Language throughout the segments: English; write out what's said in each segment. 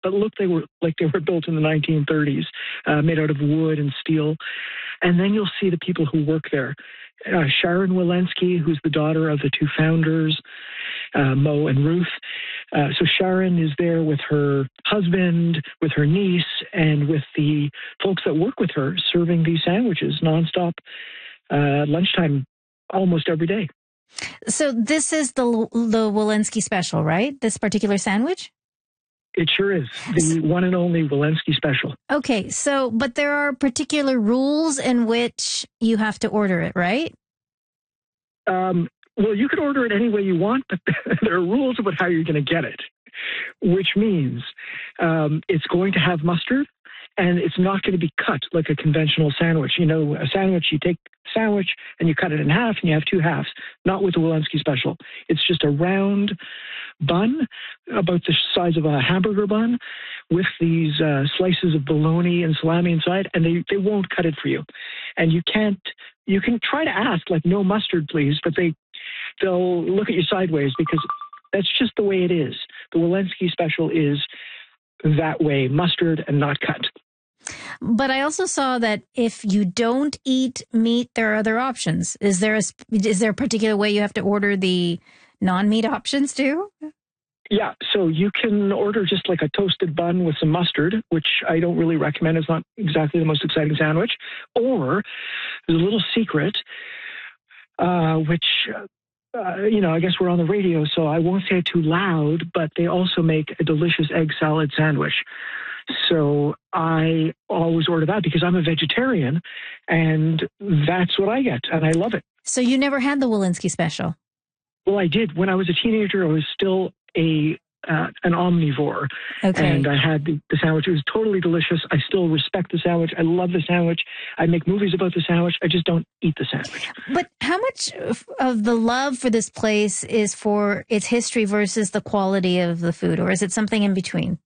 but look, they were built in the 1930s, made out of wood and steel. And then you'll see the people who work there. Sharon Walensky, who's the daughter of the two founders, Mo and Ruth. So Sharon is there with her husband, with her niece, and with the folks that work with her, serving these sandwiches nonstop, lunchtime, almost every day. So this is the Walensky special, right? This particular sandwich? It sure is. The one and only Walensky special. Okay, so, but there are particular rules in which you have to order it, right? Well, you can order it any way you want, but there are rules about how you're going to get it, which means it's going to have mustard, and it's not going to be cut like a conventional sandwich. You know, a sandwich, you take a sandwich and you cut it in half and you have two halves. Not with the Walensky special. It's just a round bun about the size of a hamburger bun with these slices of bologna and salami inside, and they won't cut it for you. And you can try to ask, like, no mustard, please, but they'll look at you sideways because that's just the way it is. The Walensky special is that way, mustard and not cut. But I also saw that if you don't eat meat, there are other options. Is there a particular way you have to order the non-meat options too? Yeah, so you can order just like a toasted bun with some mustard, which I don't really recommend. It's not exactly the most exciting sandwich. Or there's a little secret, which, I guess we're on the radio, so I won't say it too loud, but they also make a delicious egg salad sandwich. So I always order that because I'm a vegetarian, and that's what I get, and I love it. So you never had the Walensky special? Well, I did. When I was a teenager, I was still an omnivore. Okay. And I had the sandwich. It was totally delicious. I still respect the sandwich. I love the sandwich. I make movies about the sandwich. I just don't eat the sandwich. But how much of the love for this place is for its history versus the quality of the food, or is it something in between?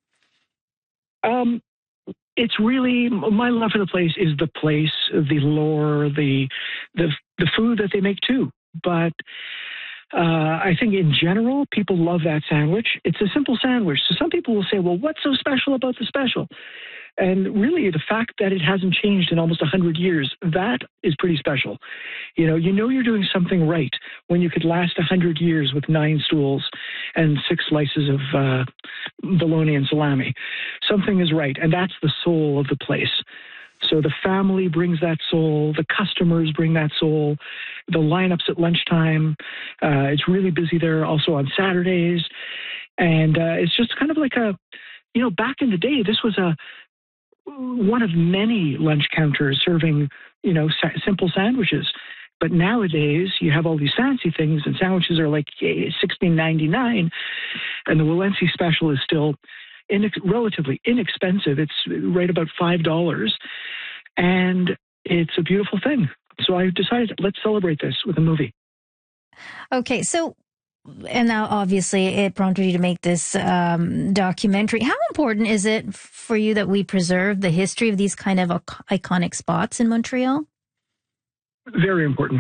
It's really, my love for the place is the place, the lore, the food that they make too. But I think in general, people love that sandwich. It's a simple sandwich. So some people will say, well, what's so special about the special? And really, the fact that it hasn't changed in almost 100 years, that is pretty special. You know you're doing something right when you could last 100 years with 9 stools and 6 slices of bologna and salami. Something is right, and that's the soul of the place. So the family brings that soul, the customers bring that soul, the lineups at lunchtime. It's really busy there also on Saturdays. And it's just kind of like back in the day, this was one of many lunch counters serving, simple sandwiches. But nowadays, you have all these fancy things, and sandwiches are like $16.99, and the Walensky special is still relatively inexpensive. It's right about $5, and it's a beautiful thing. So I decided, let's celebrate this with a movie. Okay, so, and now obviously it prompted you to make this documentary. How important is it for you that we preserve the history of these kind of iconic spots in Montreal? Very important.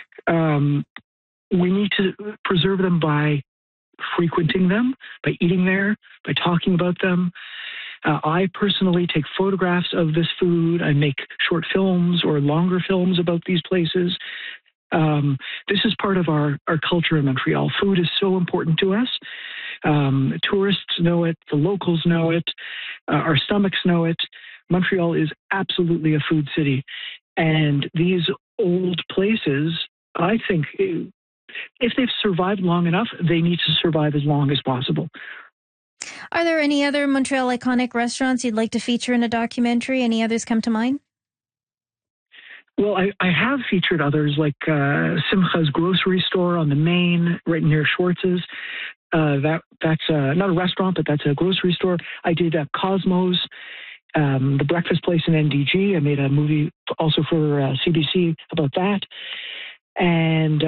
We need to preserve them by frequenting them, by eating there, by talking about them. I personally take photographs of this food. I make short films or longer films about these places. This is part of our culture in Montreal. Food is so important to us. Tourists know it. The locals know it. Our stomachs know it. Montreal is absolutely a food city. And these old places, I think, if they've survived long enough, they need to survive as long as possible. Are there any other Montreal iconic restaurants you'd like to feature in a documentary? Any others come to mind? Well, I have featured others like Simcha's grocery store on the Main, right near Schwartz's. That's not a restaurant, but that's a grocery store. I did Cosmos, the breakfast place in NDG. I made a movie also for CBC about that. And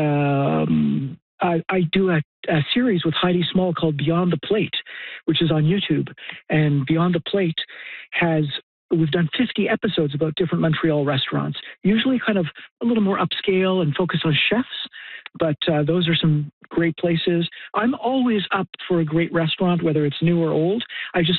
I do a series with Heidi Small called Beyond the Plate, which is on YouTube. And Beyond the Plate we've done 50 episodes about different Montreal restaurants, usually kind of a little more upscale and focused on chefs. But those are some great places. I'm always up for a great restaurant, whether it's new or old. I just